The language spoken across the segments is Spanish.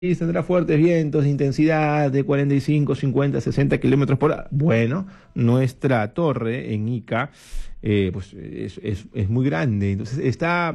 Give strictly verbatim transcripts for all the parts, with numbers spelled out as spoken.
Y tendrá fuertes vientos de intensidad de cuarenta y cinco, cincuenta, sesenta kilómetros por hora. Bueno, nuestra torre en Ica eh, pues es, es, es muy grande, entonces está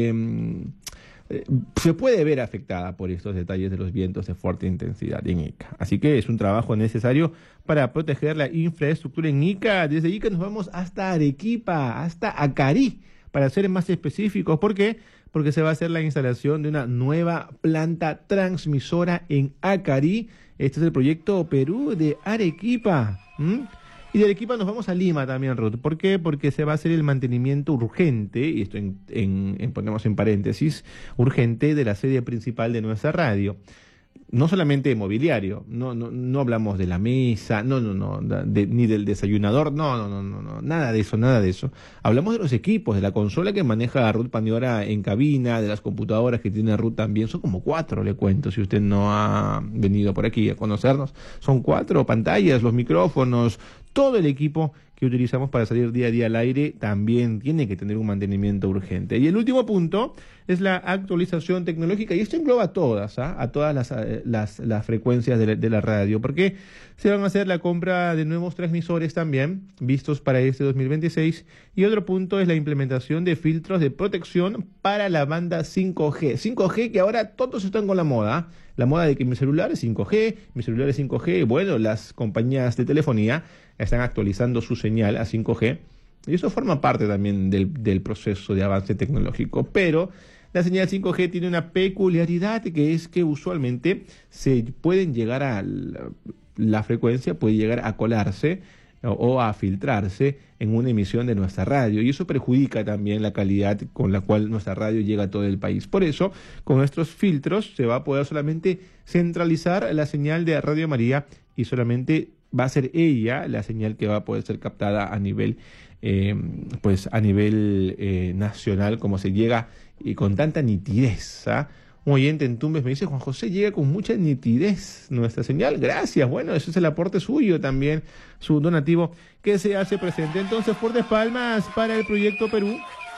eh, eh, se puede ver afectada por estos detalles de los vientos de fuerte intensidad en Ica. Así que es un trabajo necesario para proteger la infraestructura en Ica. Desde Ica nos vamos hasta Arequipa, hasta Acarí, para ser más específicos. ¿Por qué? Porque se va a hacer la instalación de una nueva planta transmisora en Acarí. Este es el proyecto Perú de Arequipa. ¿Mm? Y de Arequipa nos vamos a Lima también, Ruth. ¿Por qué? Porque se va a hacer el mantenimiento urgente, y esto en, en, en, ponemos en paréntesis, urgente de la sede principal de nuestra radio. No solamente de mobiliario, no, no, no hablamos de la mesa, no, no, no, de, ni del desayunador, no, no, no, no, no, nada de eso, nada de eso. Hablamos de los equipos, de la consola que maneja Ruth Pandora en cabina, de las computadoras que tiene Ruth también, son como cuatro, le cuento, si usted no ha venido por aquí a conocernos, son cuatro pantallas, los micrófonos, todo el equipo que utilizamos para salir día a día al aire también tiene que tener un mantenimiento urgente. Y el último punto es la actualización tecnológica, y esto engloba a todas, ¿ah? a todas las, las, las frecuencias de la, de la radio, porque se van a hacer la compra de nuevos transmisores también, vistos para este dos mil veintiséis, y otro punto es la implementación de filtros de protección para la banda cinco G. cinco G que ahora todos están con la moda, la moda de que mi celular es cinco G, mi celular es cinco G, bueno, las compañías de telefonía están actualizando su señal a cinco G, y eso forma parte también del, del proceso de avance tecnológico, pero la señal cinco G tiene una peculiaridad, que es que usualmente se pueden llegar a la, la frecuencia puede llegar a colarse o, o a filtrarse en una emisión de nuestra radio, y eso perjudica también la calidad con la cual nuestra radio llega a todo el país. Por eso, con estos filtros se va a poder solamente centralizar la señal de Radio María, y solamente va a ser ella la señal que va a poder ser captada a nivel eh, pues a nivel eh, nacional, como se llega y con tanta nitidez. ¿Ah? Un oyente en Tumbes me dice: Juan José, llega con mucha nitidez nuestra señal. Gracias. Bueno, eso es el aporte suyo también, su donativo que se hace presente. Entonces, fuertes palmas para el proyecto Perú.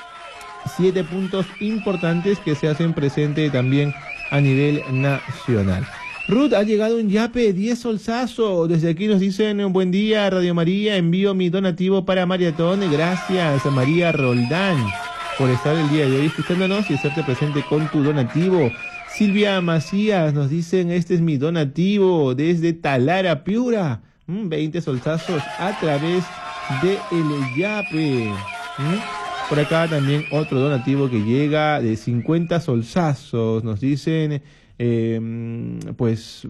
Siete puntos importantes que se hacen presente también a nivel nacional. Ruth, ha llegado un yape, diez solsazo. Desde aquí nos dicen: buen día, Radio María, envío mi donativo para Maratón. Gracias a María Roldán por estar el día de hoy escuchándonos y hacerte presente con tu donativo. Silvia Macías nos dicen: este es mi donativo desde Talara, Piura. Mm, veinte solsazos a través de el yape. Mm. Por acá también otro donativo que llega de cincuenta solsazos. Nos dicen... Eh, pues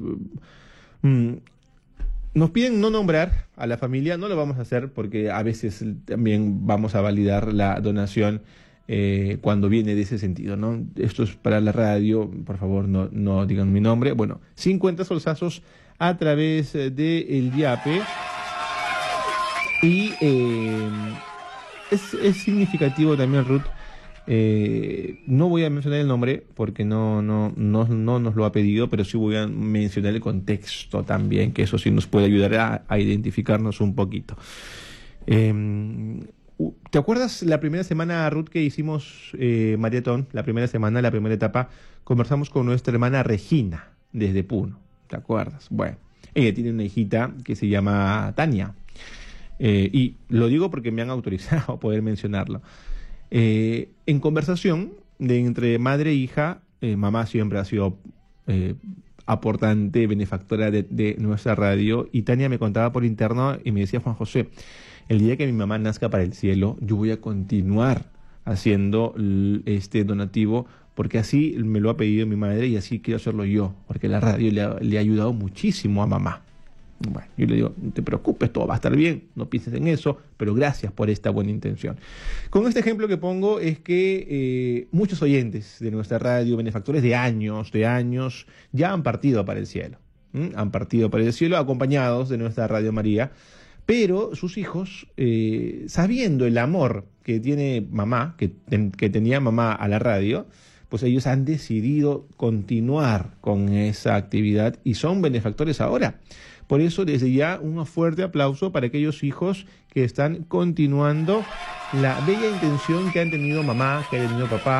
mm, nos piden no nombrar a la familia, no lo vamos a hacer porque a veces también vamos a validar la donación eh, cuando viene de ese sentido, ¿no? Esto es para la radio, por favor no, no digan mi nombre. Bueno, cincuenta solsazos a través de el yape, y eh, es, es significativo también, Ruth. Eh, no voy a mencionar el nombre porque no, no, no, no nos lo ha pedido, pero sí voy a mencionar el contexto también, que eso sí nos puede ayudar a, a identificarnos un poquito. Eh, ¿Te acuerdas la primera semana, Ruth, que hicimos eh, maratón? La primera semana, la primera etapa, conversamos con nuestra hermana Regina desde Puno. ¿Te acuerdas? Bueno, ella tiene una hijita que se llama Tania, eh, y lo digo porque me han autorizado a poder mencionarlo. Eh, en conversación de entre madre e hija, eh, mamá siempre ha sido eh, aportante, benefactora de, de nuestra radio, y Tania me contaba por interno y me decía: Juan José, el día que mi mamá nazca para el cielo, yo voy a continuar haciendo este donativo, porque así me lo ha pedido mi madre y así quiero hacerlo yo, porque la radio le ha, le ha ayudado muchísimo a mamá. Bueno, yo le digo: no te preocupes, todo va a estar bien, no pienses en eso, pero gracias por esta buena intención. Con este ejemplo que pongo es que eh, muchos oyentes de nuestra radio, benefactores de años, de años, ya han partido para el cielo. ¿Mm? Han partido para el cielo acompañados de nuestra Radio María, pero sus hijos, eh, sabiendo el amor que tiene mamá, que, que tenía mamá a la radio, pues ellos han decidido continuar con esa actividad y son benefactores ahora. Por eso, desde ya, un fuerte aplauso para aquellos hijos que están continuando la bella intención que han tenido mamá, que ha tenido papá,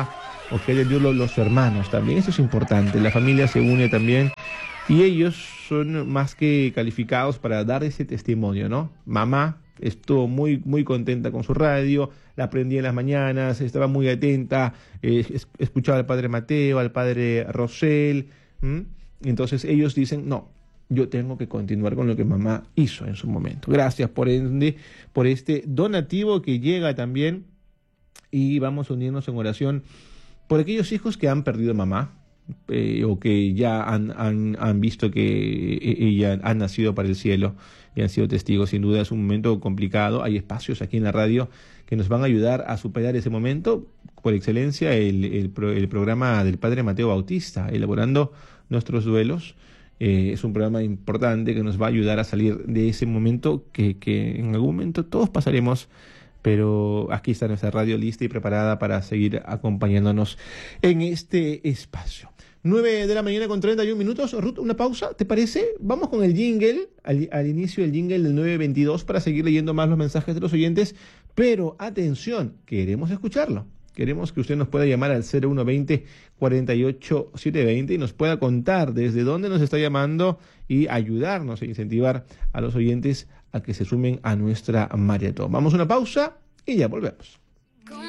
o que hayan ido los hermanos también. Eso es importante. La familia se une también y ellos son más que calificados para dar ese testimonio, ¿no? Mamá estuvo muy, muy contenta con su radio, la prendía en las mañanas, estaba muy atenta, eh, es, escuchaba al padre Mateo, al padre Rosel. ¿m? Entonces ellos dicen, no, yo tengo que continuar con lo que mamá hizo en su momento. Gracias por, ende, por este donativo que llega también, y vamos a unirnos en oración por aquellos hijos que han perdido mamá, eh, o que ya han, han, han visto que ella ha nacido para el cielo y han sido testigos. Sin duda es un momento complicado. Hay espacios aquí en la radio que nos van a ayudar a superar ese momento. Por excelencia, el, el, pro, el programa del padre Mateo Bautista, elaborando nuestros duelos. Eh, es un programa importante que nos va a ayudar a salir de ese momento que, que en algún momento todos pasaremos, pero aquí está nuestra radio lista y preparada para seguir acompañándonos en este espacio. nueve de la mañana con treinta y un minutos. Ruth, una pausa, ¿te parece? Vamos con el jingle, al, al inicio del jingle del nueve veintidós para seguir leyendo más los mensajes de los oyentes, pero atención, queremos escucharlo. Queremos que usted nos pueda llamar al cero uno veinte, cuarenta y ocho, setecientos veinte y nos pueda contar desde dónde nos está llamando y ayudarnos a incentivar a los oyentes a que se sumen a nuestra maratón. Vamos a una pausa y ya volvemos.